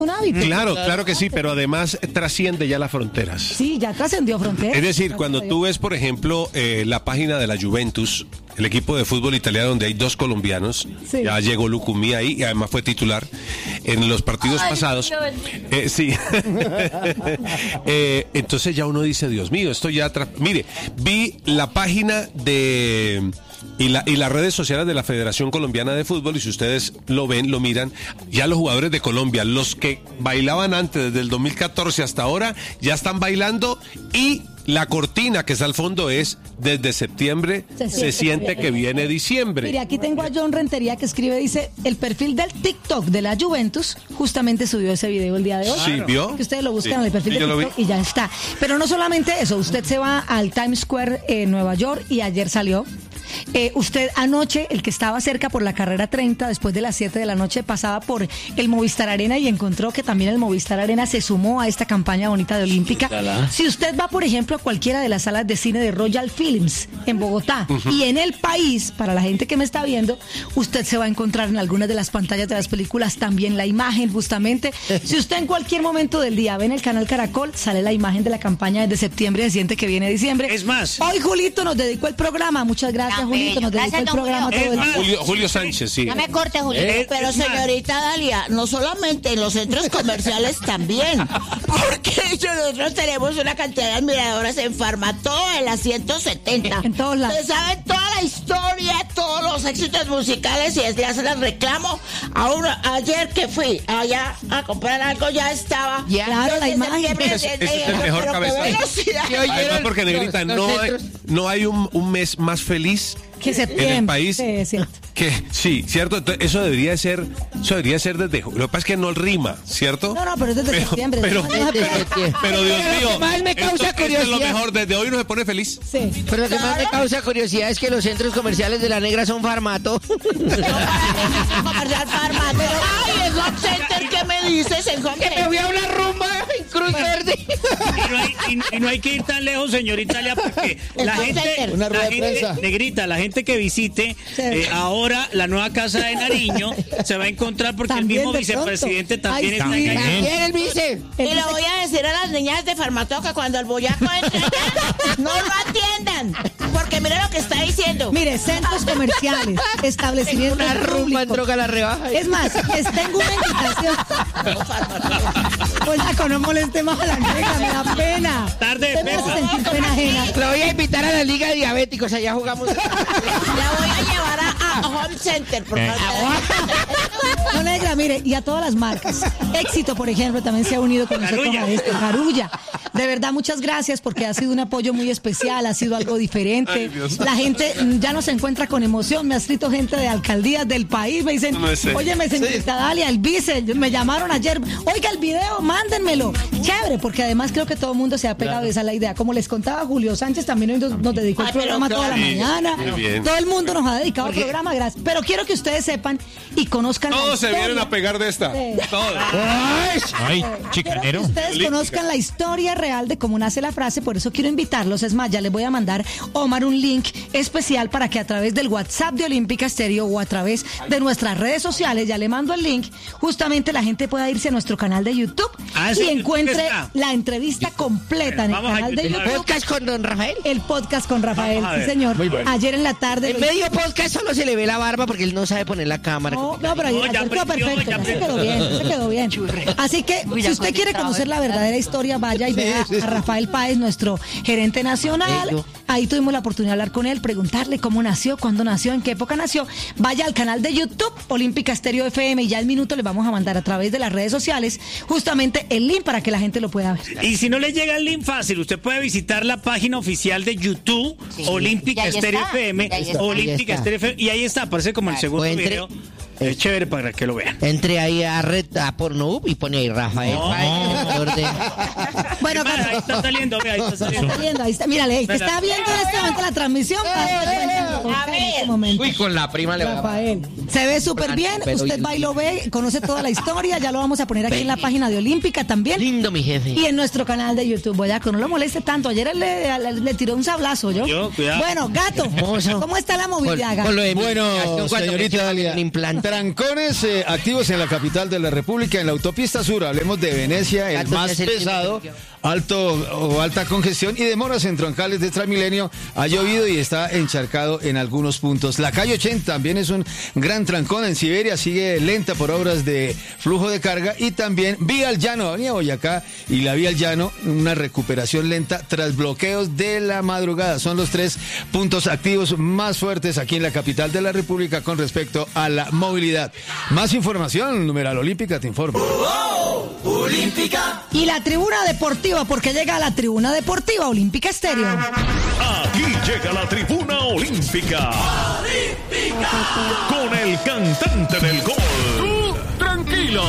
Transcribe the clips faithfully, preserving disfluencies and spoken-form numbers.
un hábito. Claro, claro que sí, pero además trasciende ya las fronteras. Sí, ya trascendió fronteras. Es decir, cuando tú ves, por ejemplo, eh, la página de la Juventus, el equipo de fútbol italiano donde hay dos colombianos, sí. Ya llegó Lucumí ahí y además fue titular en los partidos Ay, pasados. Eh, sí. eh, entonces ya uno dice, Dios mío, esto ya... Tra... Mire, vi la página de... Y, la, y las redes sociales de la Federación Colombiana de Fútbol, y si ustedes lo ven, lo miran, ya los jugadores de Colombia, los que bailaban antes, desde el dos mil catorce hasta ahora, ya están bailando, y la cortina que está al fondo es, desde septiembre, se, se siente que viene diciembre. Mire, aquí tengo a John Rentería que escribe, dice, el perfil del TikTok de la Juventus justamente subió ese video el día de hoy. Sí, ¿vio? Que ustedes lo buscan sí. en el perfil sí, de TikTok y ya está. Pero no solamente eso, usted se va al Times Square en Nueva York y ayer salió. Eh, usted anoche, el que estaba cerca por la carrera treinta, después de las siete de la noche, pasaba por el Movistar Arena y encontró que también el Movistar Arena se sumó a esta campaña bonita de Olímpica. Si usted va, por ejemplo, a cualquiera de las salas de cine de Royal Films en Bogotá uh-huh. y en el país, para la gente que me está viendo, usted se va a encontrar en algunas de las pantallas de las películas también la imagen, justamente. Si usted en cualquier momento del día ve en el canal Caracol, sale la imagen de la campaña desde septiembre, se siente que viene diciembre. Es más, hoy Julito nos dedicó el programa, muchas gracias. Julito, nos dedicó el programa todo el día. Julio, Julio Sánchez, sí. No me corte, Julio. Eh, pero señorita Dalia, no solamente en los centros comerciales también. Porque nosotros tenemos una cantidad de admiradoras en Farmatodo en la ciento setenta. En todos lados. Ustedes saben toda la historia, todos los éxitos musicales y les hacen el reclamo. Ahora, ayer que fui allá a comprar algo ya estaba. Ya, claro, la imagen. Ese es, es el mejor cabezazo. Además, porque Negrita, no hay, no hay un, un mes más feliz que septiembre, en el país, sí, es cierto. Que sí, cierto. Entonces, eso debería ser, eso debería ser desde. Lo que pasa es que no rima, ¿cierto? No, no, pero es desde pero, septiembre. Pero, desde pero, septiembre. pero Dios mío, lo que más me causa esto, curiosidad. esto es lo mejor. Desde hoy uno se pone feliz. Sí. Pero lo que más me causa curiosidad es que los centros comerciales de la Negra son Farmato. Comercial Farmato. Ay, el Home Center, ¿qué me dices? El Home Que me voy a una rumba en Cruz Verde. Y no, hay, y, y no hay que ir tan lejos, señorita Italia, porque la gente, Una rueda la de gente, prensa. Negrita, la gente que visite Sí. eh, ahora la nueva casa de Nariño se va a encontar porque También el mismo de vicepresidente pronto. también Ay, está sí. engañado. También el vice. Y le voy a decir a las niñas de Farmatodo que cuando el boyaco entre allá, no lo atiendan. Porque mira lo que está diciendo. Mire, centros comerciales, establecimientos Una rumba en públicos. droga la rebaja. Es más, les tengo una invitación. Oiga, que no moleste más a la Negra, me da pena. Tarde de Usted me hace pena. sentir pena ajena. Lo voy a invitar a la Liga de Diabéticos, allá jugamos. La voy a llevar a, a Home Center. Por favor. No, Negra, mire, y a todas las marcas. Éxito, por ejemplo, también se ha unido con nosotros Carulla. a esto. Carulla. De verdad, muchas gracias porque ha sido un apoyo muy especial, ha sido algo diferente. Ay, Dios. La gente mm, ya no se encuentra con emoción. Me ha escrito gente de alcaldías del país. Me dicen, No es serio. oye, me señorita Dalia, el vice, me llamaron ayer. Oiga, el video, mándenmelo. Chévere, porque además creo que todo el mundo se ha pegado esa a la idea. Como les contaba, Julio Sánchez también hoy nos, nos dedicó el Ay, pero programa toda la claro. mañana. Muy bien. Todo el mundo nos ha dedicado al programa, gracias. Pero quiero que ustedes sepan y conozcan la Todos se historia. vienen a pegar de esta. Sí. Todos. Ay, Quiero que chicanero. ustedes Olímpica. conozcan la historia real de cómo nace la frase, por eso quiero invitarlos. Es más, ya les voy a mandar, Omar, un link especial para que a través del WhatsApp de Olímpica Estéreo o a través de nuestras redes sociales, ya le mando el link, justamente la gente pueda irse a nuestro canal de YouTube Ah, y sí, encuentre está. la entrevista completa en el Vamos a canal de YouTube. YouTube. Podcast con don Rafael. El podcast con Rafael, Vamos a sí ver. señor. Muy bueno. Ayer en la tarde. En lo- medio podcast solo se le ve la barba porque él no sabe poner la cámara. No, no, pero No, ayer, ya ayer quedó aprendió, perfecto, ya ya se aprendió. quedó bien, se quedó bien. Así que, Uy, si ya usted quiere conectado, conocer la ¿verdad? verdadera historia, vaya y vea a Rafael Páez, nuestro gerente nacional. Bello. Ahí tuvimos la oportunidad de hablar con él, preguntarle cómo nació, cuándo nació, en qué época nació. Vaya al canal de YouTube, Olímpica Estéreo F M, y ya el minuto le vamos a mandar a través de las redes sociales justamente el link para que la gente lo pueda ver. Y si no le llega el link fácil, usted puede visitar la página oficial de YouTube, Sí. Olímpica Y ahí Estéreo está, F M, y ahí está. Olímpica Ahí está. Estéreo F M, y ahí está, aparece como el segundo O entre- video. Es chévere para que lo vean. Entre ahí a red a Pornhub y pone ahí Rafael No. Páez, director de- Bueno, Vea, ahí está saliendo, vea, ahí está saliendo. Está saliendo, ahí está. Mírale, el que Espera. está viendo en este momento la transmisión. A En ver. este momento. Uy, con la prima le va a... Rafael, se ve súper bien, Pero usted y- va y lo ve, conoce toda la historia, ya lo vamos a poner aquí en la página de Olímpica también. Lindo, mi jefe. Y en nuestro canal de YouTube, Boyaco, no lo moleste tanto. Ayer él le, le- le tiró un sablazo, ¿yo? Yo, cuidado. Bueno, Gato, Hermoso. ¿cómo está la Con- movilidad, Gato? con lo de mi- Bueno, cuando me señorita hicieron Dalia, un implante. trancones eh, activos en la capital de la República, en la autopista sur. Hablemos de Venecia, el Gato, más ya se le- pesado, alto o alta congestión y demoras en troncales de Transmilenio. Ha llovido y está encharcado en algunos puntos. La calle ochenta también es un gran trancón. En Siberia sigue lenta por obras de flujo de carga y también Vía al Llano, Avenida Boyacá y la Vía al Llano, una recuperación lenta tras bloqueos de la madrugada. Son los tres puntos activos más fuertes aquí en la capital de la República con respecto a la movilidad. Más información, numeral Olímpica te informa. Y la tribuna deportiva, porque llega a la tribuna deportiva Olímpica Estéreo. Aquí llega la tribuna olímpica. Con el cantante del gol. Tú, tranquilo.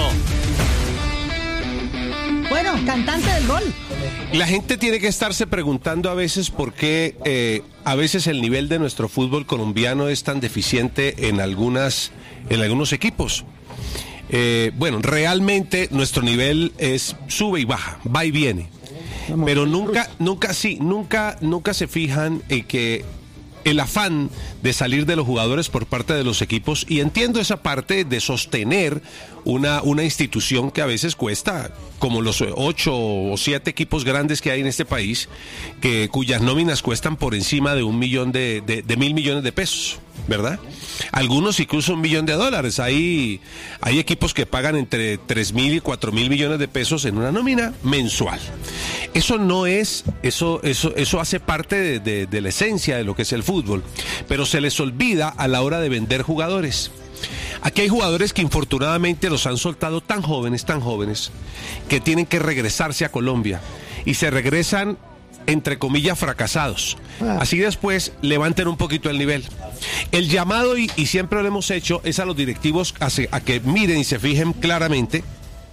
Bueno, cantante del gol. La gente tiene que estarse preguntando a veces por qué eh, a veces el nivel de nuestro fútbol colombiano es tan deficiente en algunas, en algunos equipos. Eh, bueno, realmente nuestro nivel es sube y baja, va y viene. Pero nunca, nunca, sí, nunca, nunca se fijan en que el afán de salir de los jugadores por parte de los equipos, y entiendo esa parte de sostener una, una institución que a veces cuesta, como los ocho o siete equipos grandes que hay en este país, que cuyas nóminas cuestan por encima de un millón de, de, de mil millones de pesos, ¿verdad? Algunos incluso un millón de dólares. Hay, hay equipos que pagan entre tres mil y cuatro mil millones de pesos en una nómina mensual. Eso no es, eso, eso, eso hace parte de, de, de la esencia de lo que es el fútbol, pero se les olvida a la hora de vender jugadores. Aquí hay jugadores que infortunadamente los han soltado tan jóvenes, tan jóvenes, que tienen que regresarse a Colombia y se regresan entre comillas fracasados. Así después levanten un poquito el nivel. El llamado, y, y siempre lo hemos hecho, es a los directivos a, se, a que miren y se fijen claramente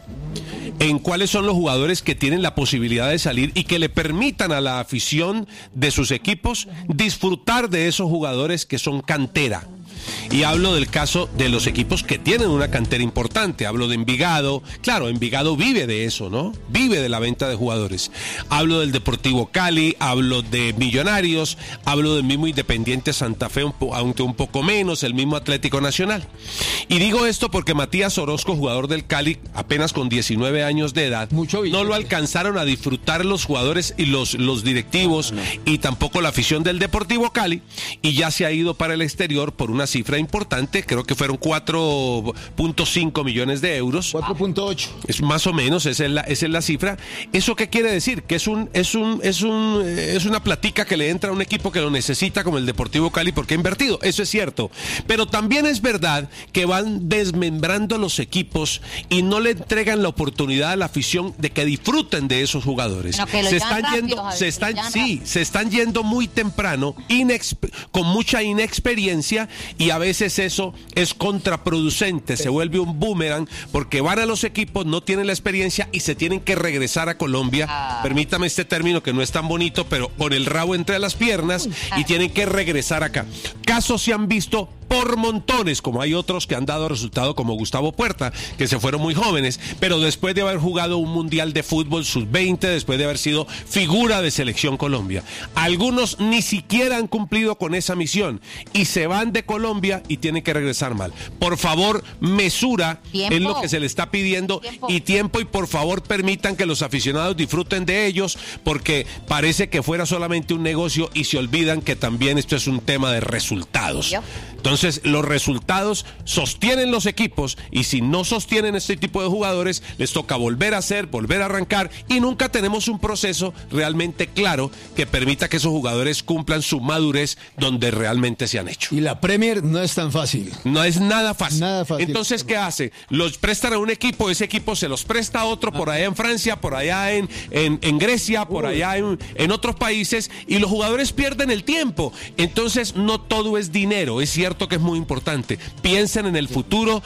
en cuáles son los jugadores que tienen la posibilidad de salir y que le permitan a la afición de sus equipos disfrutar de esos jugadores que son cantera. Y hablo del caso de los equipos que tienen una cantera importante. Hablo de Envigado. Claro, Envigado vive de eso, ¿no? Vive de la venta de jugadores. Hablo del Deportivo Cali, hablo de Millonarios, hablo del mismo Independiente Santa Fe, un po- aunque un poco menos, el mismo Atlético Nacional. Y digo esto porque Matías Orozco, jugador del Cali, apenas con diecinueve años de edad, Mucho no lo alcanzaron a disfrutar los jugadores y los, los directivos, y tampoco la afición del Deportivo Cali, y ya se ha ido para el exterior por una cifra importante, creo que fueron cuatro punto cinco millones de euros. cuatro punto ocho. Es más o menos, esa es la, esa es la cifra. ¿Eso qué quiere decir? Que es un, es un, es un, eh, es una platica que le entra a un equipo que lo necesita, como el Deportivo Cali, porque ha invertido. Eso es cierto. Pero también es verdad que van desmembrando los equipos y no le entregan la oportunidad a la afición de que disfruten de esos jugadores. Pero que lo Se llevan están rápido, yendo, Javi, se que están, lo llevan sí, rápido. se están yendo muy temprano, inexp- con mucha inexperiencia, y a veces eso es contraproducente, se vuelve un boomerang, porque van a los equipos, no tienen la experiencia y se tienen que regresar a Colombia. Ah. Permítame este término que no es tan bonito, pero con el rabo entre las piernas, y tienen que regresar acá. Casos se han visto por montones, como hay otros que han dado resultado, como Gustavo Puerta, que se fueron muy jóvenes, pero después de haber jugado un mundial de fútbol sub veinte, después de haber sido figura de Selección Colombia. Algunos ni siquiera han cumplido con esa misión y se van de Colombia y tienen que regresar mal. Por favor, mesura Tiempo. es lo que se le está pidiendo, Tiempo. y tiempo, y por favor permitan que los aficionados disfruten de ellos, porque parece que fuera solamente un negocio y se olvidan que también esto es un tema de resultados. Yo. Entonces, los resultados sostienen los equipos, y si no sostienen este tipo de jugadores, les toca volver a hacer, volver a arrancar, y nunca tenemos un proceso realmente claro que permita que esos jugadores cumplan su madurez donde realmente se han hecho. Y la Premier no es tan fácil. No es nada fácil. Nada fácil. Entonces, ¿qué hace? Los prestan a un equipo, ese equipo se los presta a otro por allá en Francia, por allá en, en, en Grecia, por allá en, en otros países, y los jugadores pierden el tiempo. Entonces, no todo es dinero, es cierto que es muy importante. Piensen en el futuro.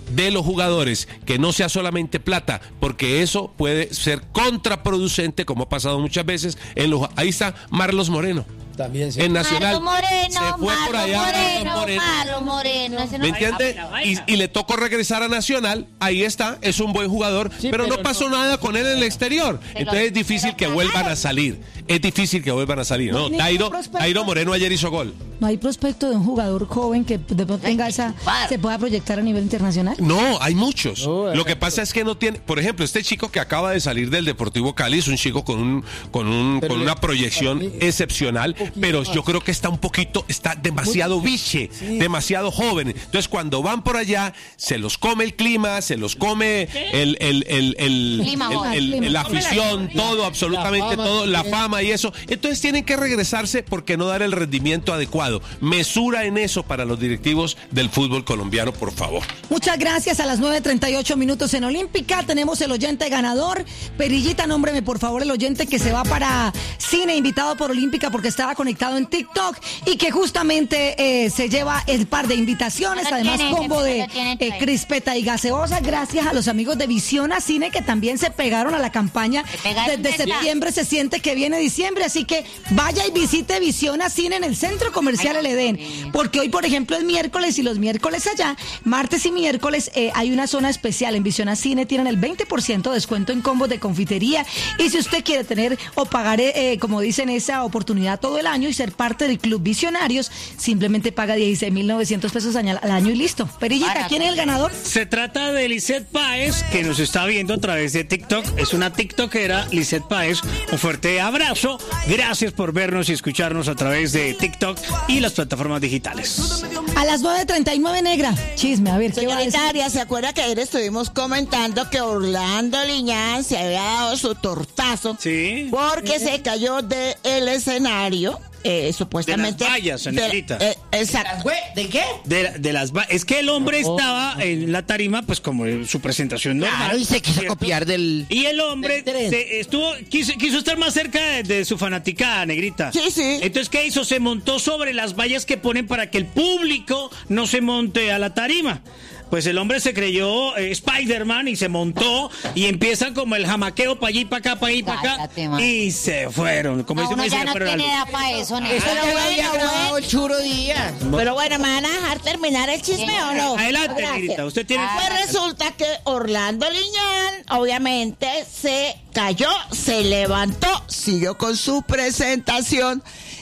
de los jugadores, que no sea solamente plata, porque eso puede ser contraproducente, como ha pasado muchas veces en los... Ahí está Marlos Moreno. También sí. En Nacional. Marlon Moreno, se fue Marlon por allá, Moreno, Marlon Moreno. Marlon Moreno. Ese no- ¿Me entiende? Y, y le tocó regresar a Nacional, ahí está, es un buen jugador, Sí, pero, pero no pasó no- nada con él en el exterior. Entonces es difícil que vuelvan a salir. Es difícil que vuelvan a salir. No, Ningún Tairo, prospecto. Tairo Moreno ayer hizo gol. No hay prospecto de un jugador joven que de pronto tenga esa, se pueda proyectar a nivel internacional. No, hay muchos. No, Lo que pasa es que no tiene, por ejemplo, este chico que acaba de salir del Deportivo Cali es un chico con un con un Pero con le- una proyección para mí, excepcional, pero yo creo que está un poquito, está demasiado biche, demasiado joven. Entonces cuando van por allá se los come el clima, se los come el el el el, Clima, el- el- clima. la afición, todo, absolutamente fama todo, la también. fama y eso. Entonces tienen que regresarse porque no dar el rendimiento adecuado. Mesura en eso para los directivos del fútbol colombiano, por favor. Muchas gracias. A las nueve treinta y ocho minutos en Olímpica tenemos el oyente ganador. Perillita, nómbreme por favor el oyente que se va para cine, invitado por Olímpica porque estaba conectado en TikTok y que justamente eh, se lleva el par de invitaciones, Ya lo además tiene, combo ya de lo tiene, eh, crispeta y gaseosa, gracias a los amigos de Visiona Cine que también se pegaron a la campaña. pegaron Desde de septiembre se siente que viene diciembre, así que vaya y visite Visiona Cine en el Centro Comercial El Edén, porque hoy, por ejemplo, es miércoles y los miércoles allá, martes y miércoles, eh, hay una zona especial en Visiona Cine, tienen el veinte por ciento de descuento en combos de confitería, y si usted quiere tener o pagar, eh, eh, como dicen, esa oportunidad todo el año y ser parte del Club Visionarios, simplemente paga dieciséis mil novecientos pesos al al año y listo. Perillita, ¿quién es el ganador? Se trata de Lisette Páez, que nos está viendo a través de TikTok. Es una tiktokera, Lisette Páez. Un fuerte abrazo. Gracias por vernos y escucharnos a través de TikTok y las plataformas digitales. A las nueve treinta y nueve, negra. Chisme, a ver, ¿qué va a decir? Señorita Arias, ¿se acuerda que ayer estuvimos comentando que Orlando Liñán se había dado su tortazo? Sí. Porque se cayó del escenario, eh, supuestamente. De las vallas, de- señorita. eh, exacto. ¿De qué? De, la- de las va- es que el hombre estaba en la tarima, pues como en su presentación normal. Claro, y se quiso ¿cierto? copiar del... Y el hombre Del tren. se estuvo quiso, quiso estar más cerca de, de su fanaticada, negrita. Sí, sí. Entonces, ¿qué hizo? Se montó sobre las vallas que ponen para que el público no se monte a la tarima. Pues el hombre se creyó eh, Spider-Man y se montó y empieza como el jamaqueo para allí, para acá, para allí, para acá. Cállate, man. Y se fueron. Como No, dice, uno me ya dice, no pero tiene algo. edad para eso, ¿no? Eso Pero ya lo había bueno, grabado bueno. Churo Díaz. Pero bueno, ¿me van a dejar terminar el chisme o no? Adelante, Gracias. negrita. Usted tiene... Pues resulta que Orlando Liñán, obviamente, se cayó, se levantó, siguió con su presentación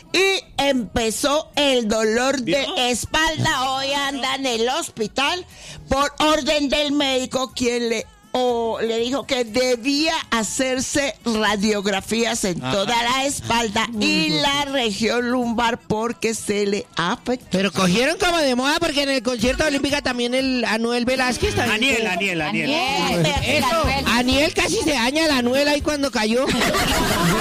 y empezó el dolor de ¿Vio? espalda. Hoy anda en el hospital por orden del médico, quien le o le dijo que debía hacerse radiografías en toda la espalda y la región lumbar porque se le afectó. Pero cogieron como de moda porque en el concierto olímpica también el Anuel Velázquez también. Aniel, Aniel, Aniel. Daniel, Eso, Daniel. Aniel casi se daña la Anuel ahí cuando cayó.